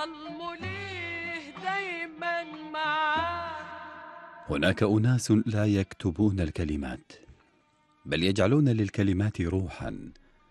ظلمه ليه دايما معاه. هناك أناس لا يكتبون الكلمات، بل يجعلون للكلمات روحا،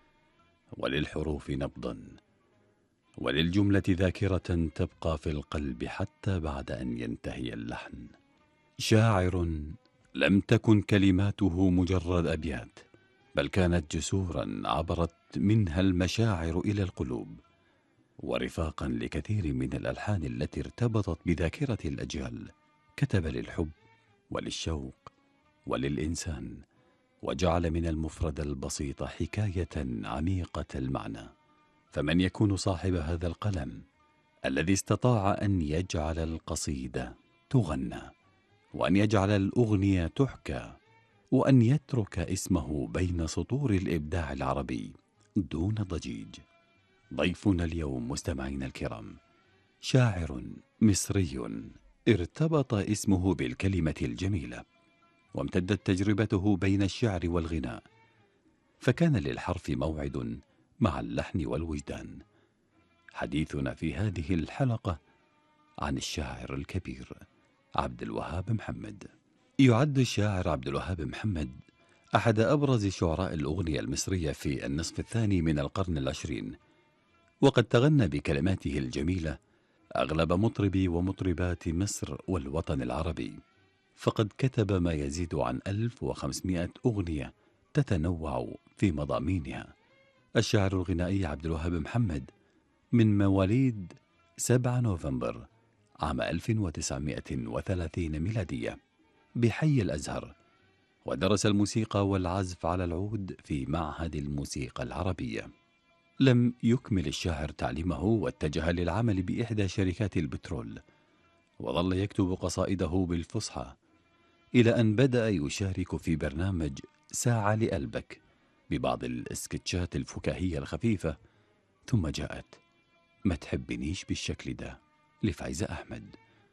وللحروف نبضا، وللجملة ذاكرة تبقى في القلب حتى بعد أن ينتهي اللحن. شاعر لم تكن كلماته مجرد أبيات، بل كانت جسورا عبرت منها المشاعر إلى القلوب، ورفاقا لكثير من الألحان التي ارتبطت بذاكرة الأجيال. كتب للحب وللشوق وللإنسان، وجعل من المفرد البسيط حكاية عميقة المعنى. فمن يكون صاحب هذا القلم الذي استطاع أن يجعل القصيدة تغنى، وأن يجعل الأغنية تحكى، وأن يترك اسمه بين سطور الإبداع العربي دون ضجيج؟ ضيفنا اليوم مستمعينا الكرام شاعر مصري ارتبط اسمه بالكلمة الجميلة، وامتدت تجربته بين الشعر والغناء، فكان للحرف موعد مع اللحن والوجدان. حديثنا في هذه الحلقة عن الشاعر الكبير عبد الوهاب محمد. يعد الشاعر عبد الوهاب محمد أحد أبرز شعراء الأغنية المصرية في النصف الثاني من القرن العشرين، وقد تغنى بكلماته الجميلة أغلب مطربي ومطربات مصر والوطن العربي، فقد كتب ما يزيد عن 1500 أغنية تتنوع في مضامينها. الشاعر الغنائي عبد الوهاب محمد من مواليد 7 نوفمبر عام 1930 ميلادية بحي الأزهر، ودرس الموسيقى والعزف على العود في معهد الموسيقى العربية. لم يكمل الشاعر تعليمه واتجه للعمل بإحدى شركات البترول، وظل يكتب قصائده بالفصحى إلى أن بدأ يشارك في برنامج ساعة لقلبك ببعض الاسكتشات الفكاهية الخفيفة. ثم جاءت ما تحبنيش بالشكل ده لفايزة أحمد،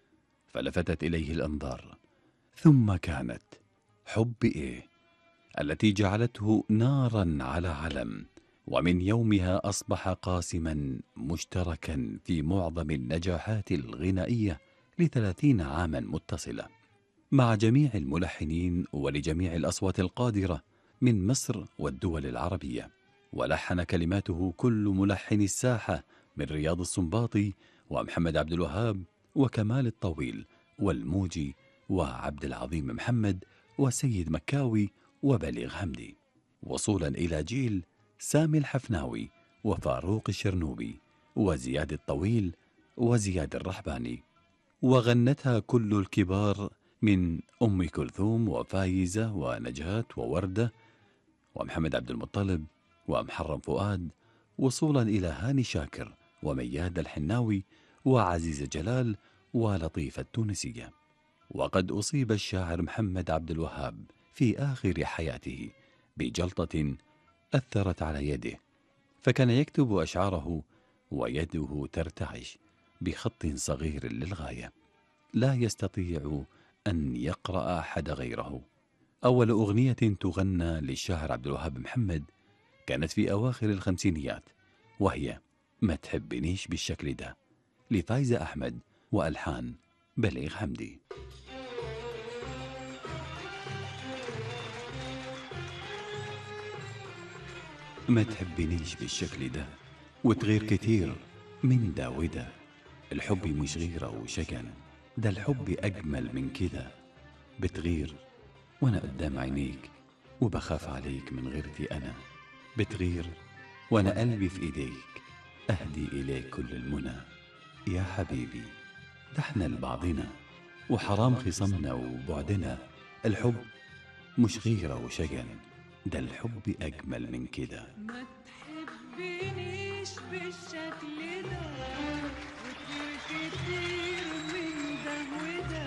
فلفتت إليه الأنظار. ثم كانت حب إيه التي جعلته نارا على علم، ومن يومها أصبح قاسما مشتركا في معظم النجاحات الغنائية ل30 عاما متصلة مع جميع الملحنين ولجميع الأصوات القادرة من مصر والدول العربية. ولحن كلماته كل ملحن الساحة من رياض السنباطي ومحمد عبد الوهاب وكمال الطويل والموجي وعبد العظيم محمد وسيد مكاوي وبليغ حمدي، وصولا إلى جيل سامي الحفناوي وفاروق الشرنوبي وزياد الطويل وزياد الرحباني. وغنتها كل الكبار من أم كلثوم وفايزة ونجاة ووردة ومحمد عبد المطلب ومحرم فؤاد، وصولا إلى هاني شاكر ومياد الحناوي وعزيز جلال ولطيفة التونسية. وقد أصيب الشاعر محمد عبد الوهاب في آخر حياته بجلطة أثرت على يده، فكان يكتب أشعاره ويده ترتعش بخط صغير للغاية، لا يستطيع أن يقرأ أحد غيره. أول أغنية تغنى للشاعر عبد الوهاب محمد كانت في أواخر الخمسينيات، وهي ما تحبنيش بالشكل ده لفايزة أحمد وألحان بليغ حمدي. ما تحبنيش بالشكل ده وتغير كتير من ده وده، الحب مش غيرة وشجن، ده الحب أجمل من كده. بتغير وأنا قدام عينيك وبخاف عليك من غيرتي أنا، بتغير وأنا قلبي في إيديك أهدي إليك كل المنى. يا حبيبي ده احنا لبعضنا وحرام خصمنا وبعدنا، الحب مش غيرة وشجن، ده الحب أجمل من كده. ما تحبنيش بالشكل ده وتغير كتير من ده وده،